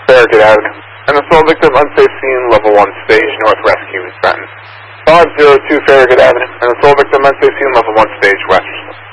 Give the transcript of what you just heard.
Farragut Avenue. And assault victim, unsafe scene, level 1 stage, North Rescue is Trenton. 502 Farragut Avenue. And assault victim, unsafe scene, level 1 stage, West.